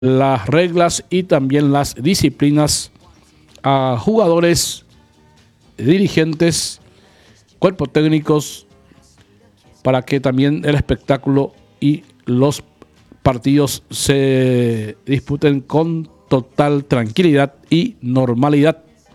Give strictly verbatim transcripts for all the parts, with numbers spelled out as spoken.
las reglas y también las disciplinas a jugadores, dirigentes, cuerpos técnicos, para que también el espectáculo y los partidos se disputen con total tranquilidad y normalidad.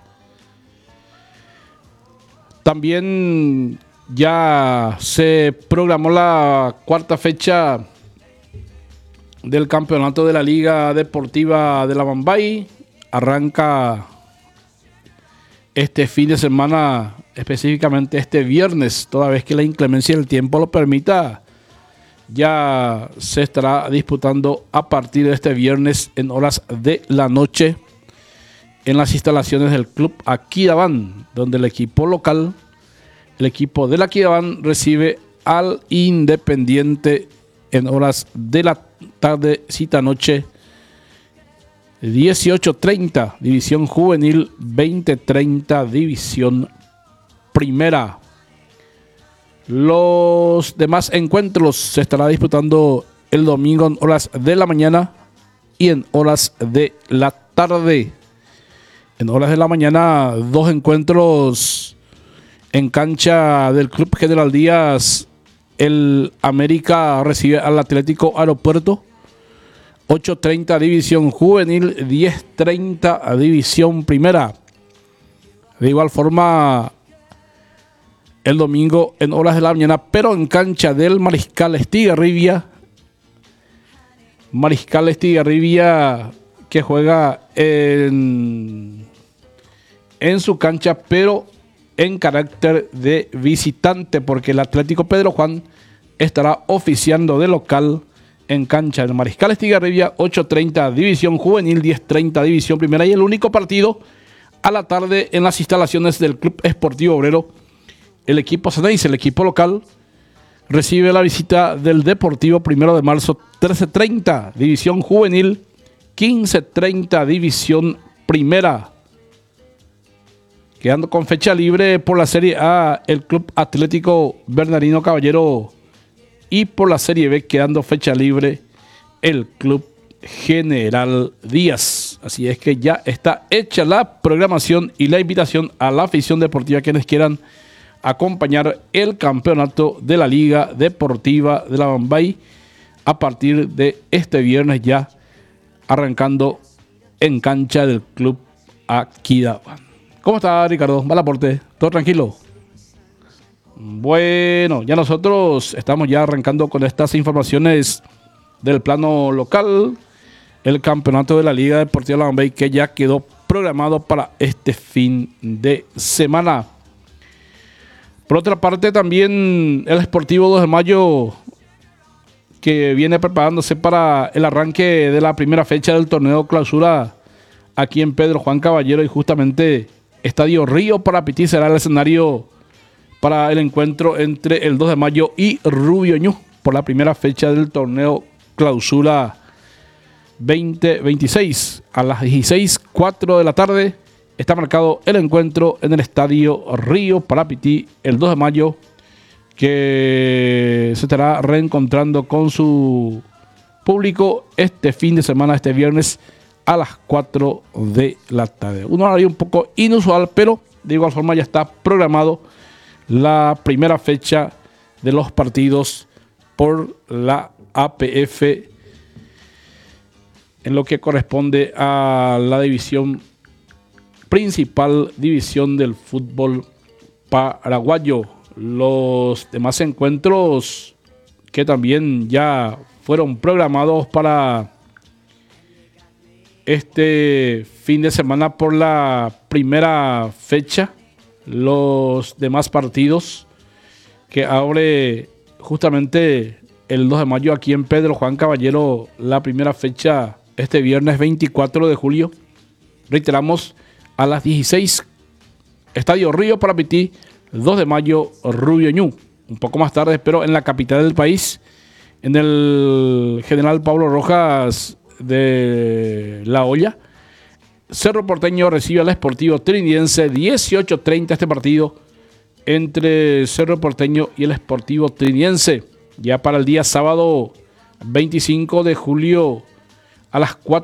También ya se programó la cuarta fecha del campeonato de la Liga Deportiva de la Bambay. Arranca este fin de semana, específicamente este viernes, toda vez que la inclemencia del tiempo lo permita. Ya se estará disputando a partir de este viernes en horas de la noche en las instalaciones del Club Aquidabán, donde el equipo local, el equipo del Aquidabán, recibe al Independiente en horas de la tarde, cita noche, dieciocho treinta, División Juvenil, veinte treinta, División Primera. Los demás encuentros se estará disputando el domingo en horas de la mañana y en horas de la tarde. En horas de la mañana, dos encuentros en cancha del Club General Díaz. El América recibe al Atlético Aeropuerto, ocho treinta División Juvenil, diez treinta División Primera. De igual forma, el domingo en horas de la mañana, pero en cancha del Mariscal Estigarribia. Mariscal Estigarribia que juega en, en su cancha, pero en carácter de visitante, porque el Atlético Pedro Juan estará oficiando de local en cancha del Mariscal Estigarribia, ocho treinta División Juvenil, diez treinta División Primera. Y el único partido a la tarde en las instalaciones del Club Esportivo Obrero, el equipo Ceneice, el equipo local, recibe la visita del Deportivo Primero de Marzo, trece treinta División Juvenil, quince treinta División Primera. Quedando con fecha libre por la Serie A el Club Atlético Bernardino Caballero, y por la Serie B quedando fecha libre el Club General Díaz. Así es que ya está hecha la programación y la invitación a la afición deportiva, quienes quieran acompañar el campeonato de la Liga Deportiva de la Bambay a partir de este viernes, ya arrancando en cancha del Club Aquidabán. ¿Cómo está, Ricardo? ¿Va el aporte? ¿Todo tranquilo? Bueno, ya nosotros estamos ya arrancando con estas informaciones del plano local. El campeonato de la Liga Deportiva de la Bambay, que ya quedó programado para este fin de semana. Por otra parte, también el Sportivo dos de Mayo, que viene preparándose para el arranque de la primera fecha del torneo clausura aquí en Pedro Juan Caballero, y justamente Estadio Río Parapití será el escenario para el encuentro entre el dos de mayo y Rubio Ñu por la primera fecha del torneo clausura veinte veintiséis. A las dieciséis cuatro de la tarde está marcado el encuentro en el Estadio Río Parapití, el dos de mayo, que se estará reencontrando con su público este fin de semana, este viernes, a las cuatro de la tarde. Un horario un poco inusual, pero de igual forma ya está programado la primera fecha de los partidos por la A P F en lo que corresponde a la división principal, división del fútbol paraguayo. Los demás encuentros que también ya fueron programados para este fin de semana por la primera fecha, los demás partidos que abre justamente el dos de mayo aquí en Pedro Juan Caballero, la primera fecha este viernes veinticuatro de julio. Reiteramos, a las dieciséis, Estadio Río Parapití, dos de mayo, Rubio Ñu. Un poco más tarde, pero en la capital del país, en el General Pablo Rojas de La Hoya, Cerro Porteño recibe al Sportivo Trinidense, dieciocho treinta este partido entre Cerro Porteño y el Sportivo Trinidense. Ya para el día sábado veinticinco de julio a las cuatro